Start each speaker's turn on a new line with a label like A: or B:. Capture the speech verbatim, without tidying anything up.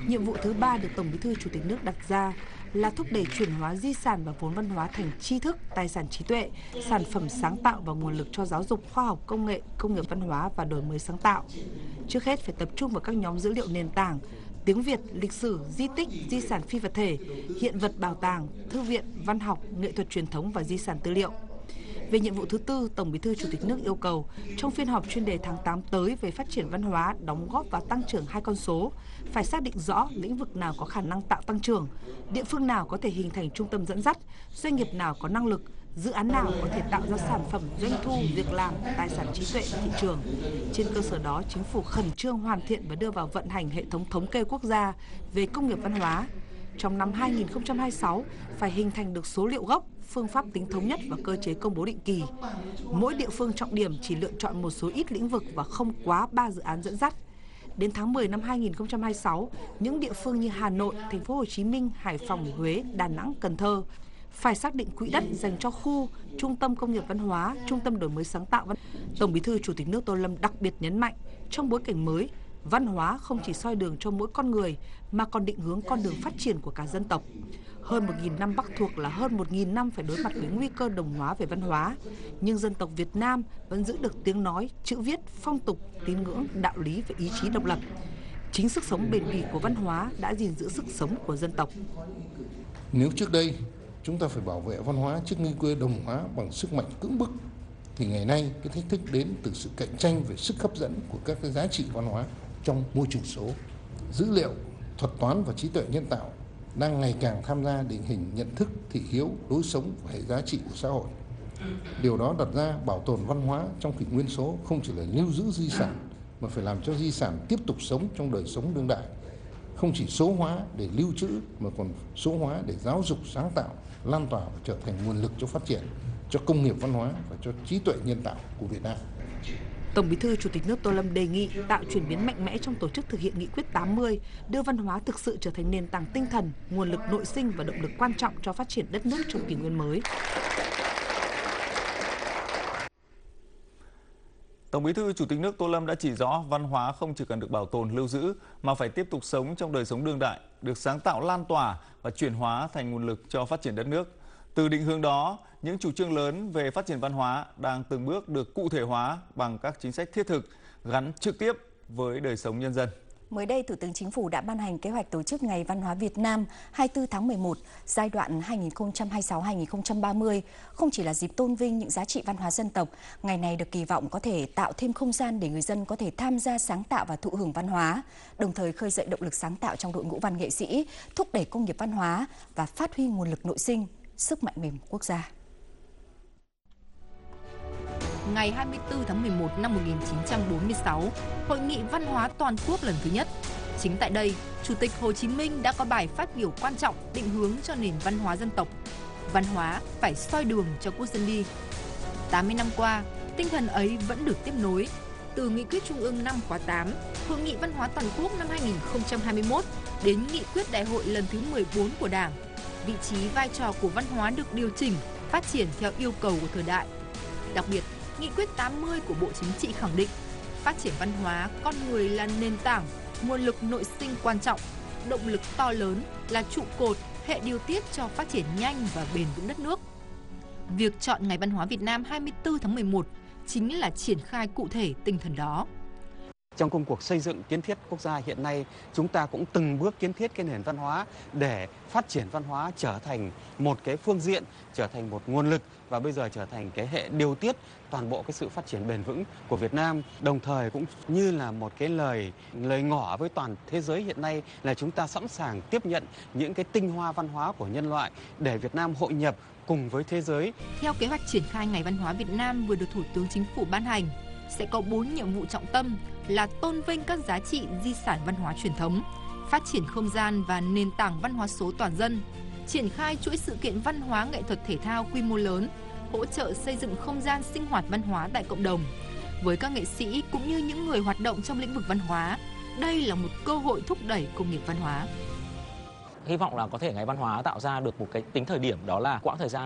A: Nhiệm vụ thứ ba được Tổng Bí thư Chủ tịch nước đặt ra là thúc đẩy chuyển hóa di sản và vốn văn hóa thành tri thức, tài sản trí tuệ, sản phẩm sáng tạo và nguồn lực cho giáo dục, khoa học, công nghệ, công nghiệp văn hóa và đổi mới sáng tạo. Trước hết phải tập trung vào các nhóm dữ liệu nền tảng, tiếng Việt, lịch sử, di tích, di sản phi vật thể, hiện vật bảo tàng, thư viện, văn học, nghệ thuật truyền thống và di sản tư liệu. Về nhiệm vụ thứ tư, Tổng Bí thư Chủ tịch nước yêu cầu trong phiên họp chuyên đề tháng tám tới về phát triển văn hóa đóng góp vào tăng trưởng hai con số, phải xác định rõ lĩnh vực nào có khả năng tạo tăng trưởng, địa phương nào có thể hình thành trung tâm dẫn dắt, doanh nghiệp nào có năng lực, dự án nào có thể tạo ra sản phẩm, doanh thu, việc làm, tài sản trí tuệ thị trường. Trên cơ sở đó, Chính phủ khẩn trương hoàn thiện và đưa vào vận hành hệ thống thống kê quốc gia về công nghiệp văn hóa. Trong năm hai nghìn không trăm hai mươi sáu, phải hình thành được số liệu gốc, phương pháp tính thống nhất và cơ chế công bố định kỳ. Mỗi địa phương trọng điểm chỉ lựa chọn một số ít lĩnh vực và không quá ba dự án dẫn dắt. Đến tháng mười năm hai nghìn không trăm hai mươi sáu, những địa phương như Hà Nội, Thành phố Hồ Chí Minh, Hải Phòng, Huế, Đà Nẵng, Cần Thơ phải xác định quỹ đất dành cho khu, trung tâm công nghiệp văn hóa, trung tâm đổi mới sáng tạo. Tổng Bí thư Chủ tịch nước Tô Lâm đặc biệt nhấn mạnh, trong bối cảnh mới, văn hóa không chỉ soi đường cho mỗi con người mà còn định hướng con đường phát triển của cả dân tộc. Hơn một nghìn năm Bắc thuộc là hơn một nghìn năm phải đối mặt với nguy cơ đồng hóa về văn hóa, nhưng dân tộc Việt Nam vẫn giữ được tiếng nói, chữ viết, phong tục, tín ngưỡng, đạo lý và ý chí độc lập. Chính sức sống bền bỉ của văn hóa đã gìn giữ sức sống của dân tộc.
B: Nếu trước đây chúng ta phải bảo vệ văn hóa trước nguy cơ đồng hóa bằng sức mạnh cưỡng bức, thì ngày nay cái thách thức đến từ sự cạnh tranh về sức hấp dẫn của các cái giá trị văn hóa trong môi trường số. Dữ liệu, thuật toán và trí tuệ nhân tạo đang ngày càng tham gia định hình nhận thức, thị hiếu, lối sống và hệ giá trị của xã hội. Điều đó đặt ra bảo tồn văn hóa trong kỷ nguyên số không chỉ là lưu giữ di sản, mà phải làm cho di sản tiếp tục sống trong đời sống đương đại. Không chỉ số hóa để lưu trữ mà còn số hóa để giáo dục, sáng tạo, lan tỏa và trở thành nguồn lực cho phát triển, cho công nghiệp văn hóa và cho trí tuệ nhân tạo của Việt Nam.
A: Tổng Bí thư Chủ tịch nước Tô Lâm đề nghị tạo chuyển biến mạnh mẽ trong tổ chức thực hiện nghị quyết tám mươi, đưa văn hóa thực sự trở thành nền tảng tinh thần, nguồn lực nội sinh và động lực quan trọng cho phát triển đất nước trong kỷ nguyên mới.
C: Tổng Bí thư Chủ tịch nước Tô Lâm đã chỉ rõ văn hóa không chỉ cần được bảo tồn lưu giữ mà phải tiếp tục sống trong đời sống đương đại, được sáng tạo lan tỏa và chuyển hóa thành nguồn lực cho phát triển đất nước. Từ định hướng đó, những chủ trương lớn về phát triển văn hóa đang từng bước được cụ thể hóa bằng các chính sách thiết thực gắn trực tiếp với đời sống nhân dân.
D: Mới đây, Thủ tướng Chính phủ đã ban hành kế hoạch tổ chức Ngày Văn hóa Việt Nam hai mươi tư tháng mười một, giai đoạn hai nghìn không trăm hai mươi sáu đến hai nghìn không trăm ba mươi. Không chỉ là dịp tôn vinh những giá trị văn hóa dân tộc, ngày này được kỳ vọng có thể tạo thêm không gian để người dân có thể tham gia sáng tạo và thụ hưởng văn hóa, đồng thời khơi dậy động lực sáng tạo trong đội ngũ văn nghệ sĩ, thúc đẩy công nghiệp văn hóa và phát huy nguồn lực nội sinh, sức mạnh mềm quốc gia.
E: Ngày hai mươi tư tháng mười một năm một nghìn chín trăm bốn mươi sáu, Hội nghị Văn hóa Toàn quốc lần thứ nhất. Chính tại đây, Chủ tịch Hồ Chí Minh đã có bài phát biểu quan trọng định hướng cho nền văn hóa dân tộc. Văn hóa phải soi đường cho quốc dân đi. tám mươi năm qua, tinh thần ấy vẫn được tiếp nối. Từ Nghị quyết Trung ương năm khóa tám, Hội nghị Văn hóa Toàn quốc năm hai nghìn không trăm hai mươi mốt đến Nghị quyết Đại hội lần thứ mười bốn của Đảng, vị trí vai trò của văn hóa được điều chỉnh, phát triển theo yêu cầu của thời đại. Đặc biệt, Nghị quyết tám mươi của Bộ Chính trị khẳng định phát triển văn hóa, con người là nền tảng, nguồn lực nội sinh quan trọng, động lực to lớn, là trụ cột, hệ điều tiết cho phát triển nhanh và bền vững đất nước. Việc chọn Ngày Văn hóa Việt Nam hai mươi tư tháng mười một chính là triển khai cụ thể tinh thần đó.
F: Trong công cuộc xây dựng kiến thiết quốc gia hiện nay, chúng ta cũng từng bước kiến thiết cái nền văn hóa để phát triển văn hóa trở thành một cái phương diện, trở thành một nguồn lực và bây giờ trở thành cái hệ điều tiết toàn bộ cái sự phát triển bền vững của Việt Nam. Đồng thời cũng như là một cái lời lời ngỏ với toàn thế giới hiện nay là chúng ta sẵn sàng tiếp nhận những cái tinh hoa văn hóa của nhân loại để Việt Nam hội nhập cùng với thế giới.
E: Theo kế hoạch triển khai Ngày Văn hóa Việt Nam vừa được Thủ tướng Chính phủ ban hành, sẽ có bốn nhiệm vụ trọng tâm là tôn vinh các giá trị di sản văn hóa truyền thống, phát triển không gian và nền tảng văn hóa số toàn dân, triển khai chuỗi sự kiện văn hóa nghệ thuật thể thao quy mô lớn, hỗ trợ xây dựng không gian sinh hoạt văn hóa tại cộng đồng. Với các nghệ sĩ cũng như những người hoạt động trong lĩnh vực văn hóa, đây là một cơ hội thúc đẩy công nghiệp văn hóa.
G: Hy vọng là có thể Ngày Văn hóa tạo ra được một cái tính thời điểm, đó là quãng thời gian